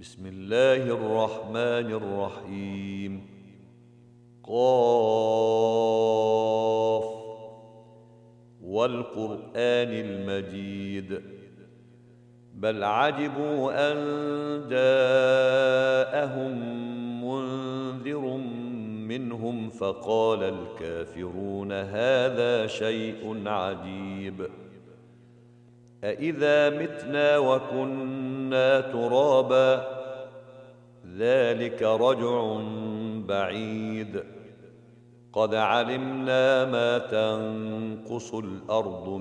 بسم الله الرحمن الرحيم. قاف والقرآن المجيد. بل عجبوا أن جاءهم منذر منهم فقال الكافرون هذا شيء عجيب. أإذا متنا وكنا ترابا ذلك رجع بعيد. قد علمنا ما تنقص الأرض